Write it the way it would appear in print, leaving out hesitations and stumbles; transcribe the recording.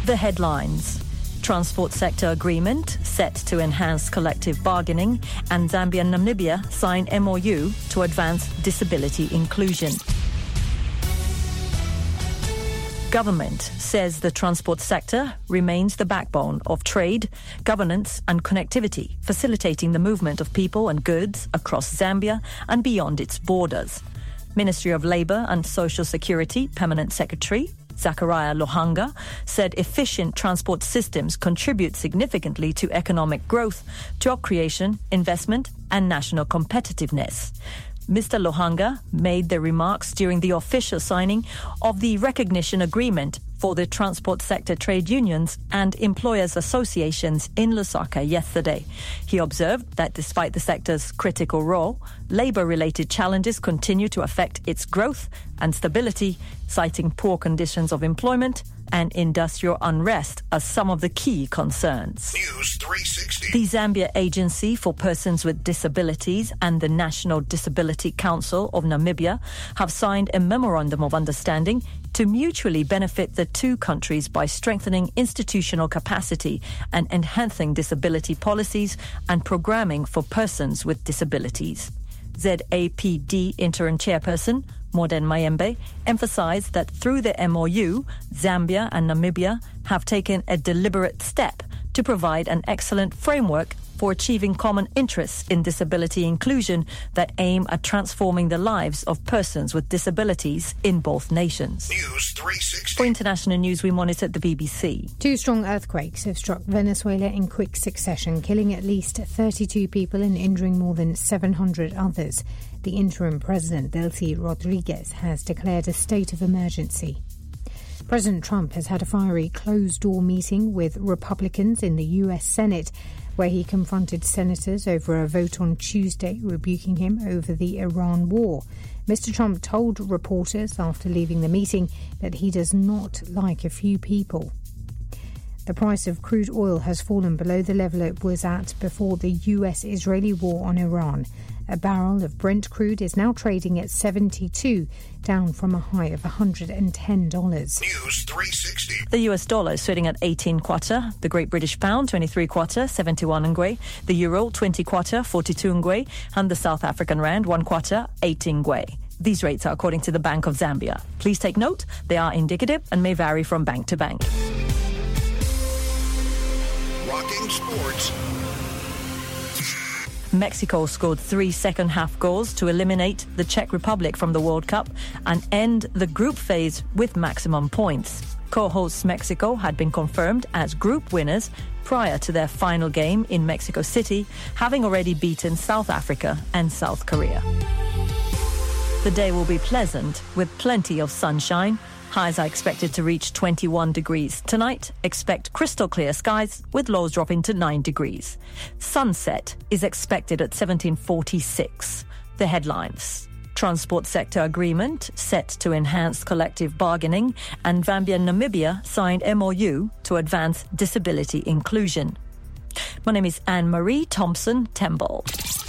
The headlines. Transport sector agreement set to enhance collective bargaining, and Zambia and Namibia sign MOU to advance disability inclusion. Government says the transport sector remains the backbone of trade, governance and connectivity, facilitating the movement of people and goods across Zambia and beyond its borders. Ministry of Labour and Social Security Permanent Secretary Zachariah Lohanga said efficient transport systems contribute significantly to economic growth, job creation, investment and national competitiveness. Mr. Lohanga made the remarks during the official signing of the recognition agreement for the transport sector trade unions and employers associations in Lusaka yesterday. He observed that despite the sector's critical role, labour-related challenges continue to affect its growth and stability, citing poor conditions of employment and industrial unrest as some of the key concerns. News 360. The Zambia Agency for Persons with Disabilities and the National Disability Council of Namibia have signed a memorandum of understanding to mutually benefit the two countries by strengthening institutional capacity and enhancing disability policies and programming for persons with disabilities. ZAPD interim chairperson Morden Mayembe emphasized that through the MOU, Zambia and Namibia have taken a deliberate step to provide an excellent framework for achieving common interests in disability inclusion that aim at transforming the lives of persons with disabilities in both nations. News 360. For international news, we monitored the BBC. 2 strong earthquakes have struck Venezuela in quick succession, killing at least 32 people and injuring more than 700 others. The interim president, Delcy Rodriguez, has declared a state of emergency. President Trump has had a fiery closed-door meeting with Republicans in the U.S. Senate, where he confronted senators over a vote on Tuesday rebuking him over the Iran war. Mr. Trump told reporters after leaving the meeting that he does not like a few people. The price of crude oil has fallen below the level it was at before the US-Israeli war on Iran. A barrel of Brent crude is now trading at $72, down from a high of $110. News 360. The US dollar is trading at 18 kwacha, the Great British Pound 23 kwacha, 71 ngwe, the Euro 20 kwacha, 42 ngwe, and the South African Rand 1 kwacha, 18 ngwe. These rates are according to the Bank of Zambia. Please take note, they are indicative and may vary from bank to bank. Rocking sports. Mexico scored 3 second-half goals to eliminate the Czech Republic from the World Cup and end the group phase with maximum points. Co-hosts Mexico had been confirmed as group winners prior to their final game in Mexico City, having already beaten South Africa and South Korea. The day will be pleasant with plenty of sunshine. Highs are expected to reach 21 degrees. Tonight, expect crystal clear skies with lows dropping to 9 degrees. Sunset is expected at 17:46. The headlines. Transport sector agreement set to enhance collective bargaining, and Zambia and Namibia signed MOU to advance disability inclusion. My name is Anne-Marie Thompson-Temple.